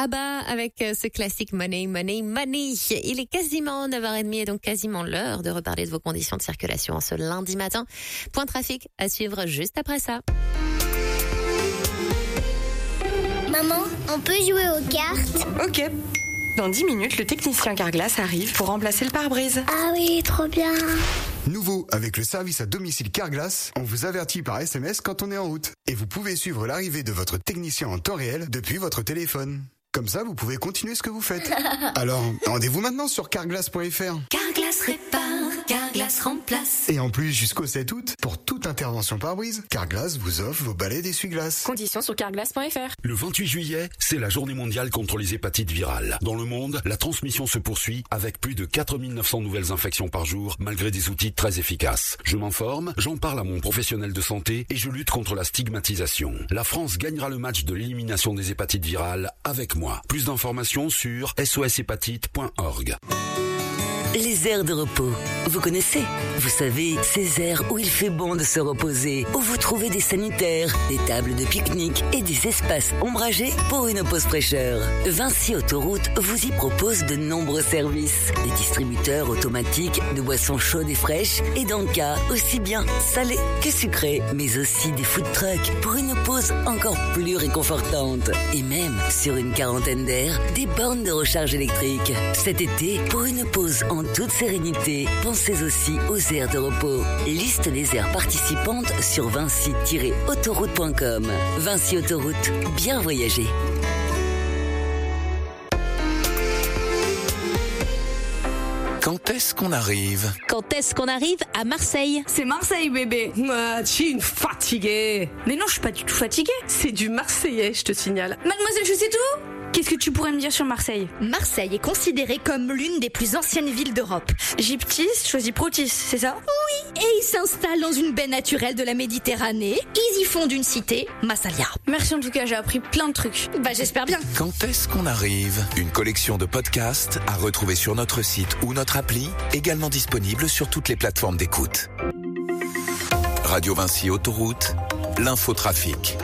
ABBA avec ce classique Money, Money, Money. Il est quasiment 9h30 et donc quasiment l'heure de reparler de vos conditions de circulation ce lundi matin. Point trafic à suivre juste après ça. Maman, on peut jouer aux cartes? Ok. Dans 10 minutes, le technicien Carglass arrive pour remplacer le pare-brise. Ah oui, trop bien. Nouveau, avec le service à domicile Carglass, on vous avertit par SMS quand on est en route. Et vous pouvez suivre l'arrivée de votre technicien en temps réel depuis votre téléphone. Comme ça, vous pouvez continuer ce que vous faites. Alors, rendez-vous maintenant sur carglass.fr. Carglass répare, Carglass remplace. Et en plus, jusqu'au 7 août, pour toute intervention pare-brise, Carglass vous offre vos balais d'essuie-glace. Conditions sur carglass.fr. Le 28 juillet, c'est la journée mondiale contre les hépatites virales. Dans le monde, la transmission se poursuit avec plus de 4900 nouvelles infections par jour, malgré des outils très efficaces. Je m'informe, j'en parle à mon professionnel de santé et je lutte contre la stigmatisation. La France gagnera le match de l'élimination des hépatites virales avec moi. Plus d'informations sur soshépatite.org. Les aires de repos, vous connaissez? Vous savez, ces aires où il fait bon de se reposer, où vous trouvez des sanitaires, des tables de pique-nique et des espaces ombragés pour une pause fraîcheur. Vinci Autoroute vous y propose de nombreux services. Des distributeurs automatiques de boissons chaudes et fraîches et d'encas aussi bien salées que sucrées, mais aussi des food trucks pour une pause encore plus réconfortante. Et même, sur une quarantaine d'aires, des bornes de recharge électrique. Cet été, pour une pause en toute sérénité, pensez aussi aux aires de repos. Liste des aires participantes sur vinci-autoroute.com. Vinci Autoroute, bien voyager. Quand est-ce qu'on arrive? Quand est-ce qu'on arrive à Marseille? C'est Marseille, bébé. Tu es une fatiguée. Mais non, je suis pas du tout fatiguée. C'est du marseillais, je te signale. Mademoiselle, je sais tout. Qu'est-ce que tu pourrais me dire sur Marseille? Marseille est considérée comme l'une des plus anciennes villes d'Europe. Gyptis choisit Protis, c'est ça? Oui, et ils s'installent dans une baie naturelle de la Méditerranée. Ils y fondent une cité, Massalia. Merci en tout cas, j'ai appris plein de trucs. Bah j'espère bien. Quand est-ce qu'on arrive? Une collection de podcasts à retrouver sur notre site ou notre appli, également disponible sur toutes les plateformes d'écoute. Radio Vinci Autoroute, l'infotrafic.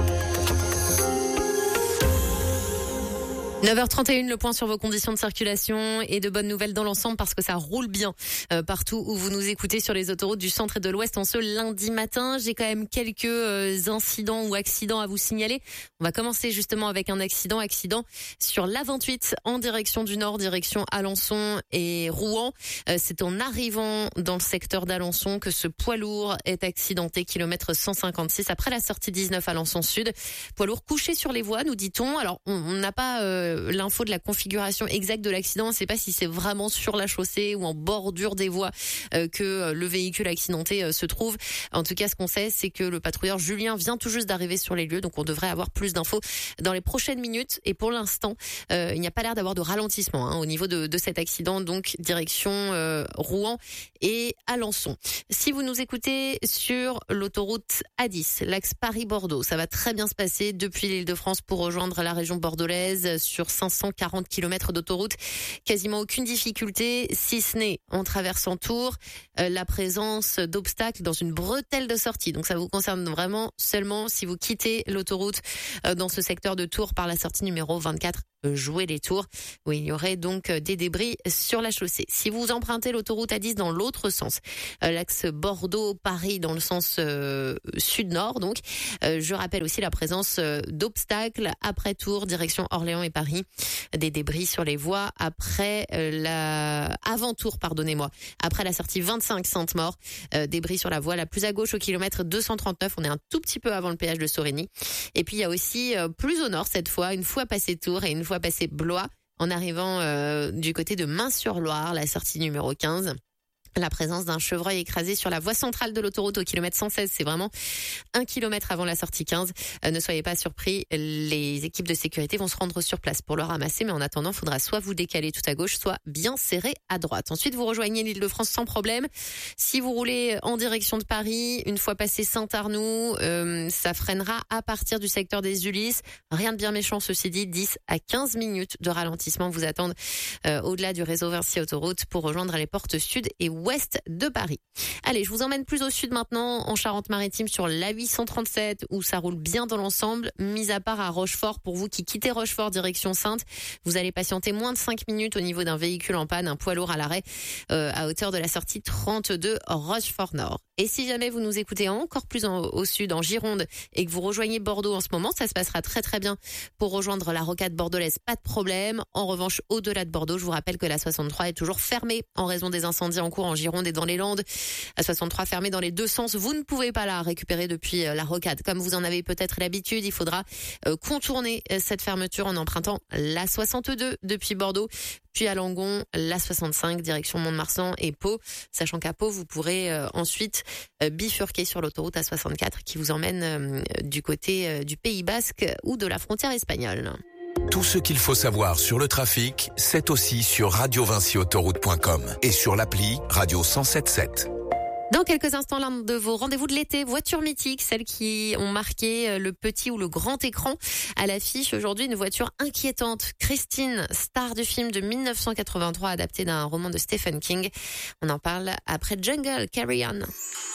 9h31, le point sur vos conditions de circulation et de bonnes nouvelles dans l'ensemble parce que ça roule bien partout où vous nous écoutez sur les autoroutes du centre et de l'ouest en ce lundi matin. J'ai quand même quelques incidents ou accidents à vous signaler. On va commencer justement avec un accident sur l'A28 en direction du nord, direction Alençon et Rouen. C'est en arrivant dans le secteur d'Alençon que ce poids lourd est accidenté, kilomètre 156 après la sortie 19 Alençon Sud. Poids lourd couché sur les voies, nous dit-on. Alors on n'a pas l'info de la configuration exacte de l'accident. On ne sait pas si c'est vraiment sur la chaussée ou en bordure des voies que le véhicule accidenté se trouve. En tout cas, ce qu'on sait, c'est que le patrouilleur Julien vient tout juste d'arriver sur les lieux, donc on devrait avoir plus d'infos dans les prochaines minutes. Et pour l'instant, il n'y a pas l'air d'avoir de ralentissement au niveau de cet accident, donc direction Rouen et Alençon. Si vous nous écoutez sur l'autoroute A10, l'axe Paris-Bordeaux, ça va très bien se passer depuis l'Île-de-France pour rejoindre la région bordelaise sur 540 km d'autoroute. Quasiment aucune difficulté, si ce n'est en traversant Tours, la présence d'obstacles dans une bretelle de sortie. Donc ça vous concerne vraiment seulement si vous quittez l'autoroute dans ce secteur de Tours par la sortie numéro 24. Jouer les Tours, où il y aurait donc des débris sur la chaussée. Si vous empruntez l'autoroute A10 dans l'autre sens, l'axe Bordeaux-Paris dans le sens sud-nord, donc je rappelle aussi la présence d'obstacles après Tours, direction Orléans et Paris, des débris sur les voies après avant Tours, après la sortie 25 Sainte-Maure, débris sur la voie la plus à gauche au kilomètre 239, on est un tout petit peu avant le péage de Sorigny. Et puis il y a aussi plus au nord cette fois, une fois passé Tours et une fois passé Blois, en arrivant du côté de Main-sur-Loire, la sortie numéro 15. La présence d'un chevreuil écrasé sur la voie centrale de l'autoroute au kilomètre 116, c'est vraiment 1 kilomètre avant la sortie 15. Ne soyez pas surpris, les équipes de sécurité vont se rendre sur place pour le ramasser, mais en attendant, il faudra soit vous décaler tout à gauche, soit bien serrer à droite. Ensuite, vous rejoignez l'Île-de-France sans problème. Si vous roulez en direction de Paris, une fois passé Saint-Arnoux, ça freinera à partir du secteur des Ulysses. Rien de bien méchant, ceci dit, 10 à 15 minutes de ralentissement vous attendent au-delà du réseau Vinci Autoroute pour rejoindre les portes sud et ouest ouest de Paris. Allez, je vous emmène plus au sud maintenant, en Charente-Maritime, sur l'A837, où ça roule bien dans l'ensemble, mis à part à Rochefort. Pour vous qui quittez Rochefort direction Saintes, vous allez patienter moins de 5 minutes au niveau d'un véhicule en panne, un poids lourd à l'arrêt, à hauteur de la sortie 32 Rochefort-Nord. Et si jamais vous nous écoutez encore plus au sud, en Gironde, et que vous rejoignez Bordeaux en ce moment, ça se passera très très bien pour rejoindre la rocade bordelaise, pas de problème. En revanche, au-delà de Bordeaux, je vous rappelle que la 63 est toujours fermée en raison des incendies en cours en Gironde et dans les Landes. La 63 fermée dans les deux sens, vous ne pouvez pas la récupérer depuis la rocade. Comme vous en avez peut-être l'habitude, il faudra contourner cette fermeture en empruntant la 62 depuis Bordeaux, puis à Langon, la 65 direction Mont-de-Marsan et Pau, sachant qu'à Pau, vous pourrez ensuite bifurquer sur l'autoroute A64 qui vous emmène du côté du Pays Basque ou de la frontière espagnole. Tout ce qu'il faut savoir sur le trafic, c'est aussi sur radiovinciautoroute.com et sur l'appli Radio 107.7. Dans quelques instants, l'un de vos rendez-vous de l'été, voitures mythiques, celles qui ont marqué le petit ou le grand écran. À l'affiche aujourd'hui, une voiture inquiétante. Christine, star du film de 1983, adapté d'un roman de Stephen King. On en parle après Jungle, Carry On.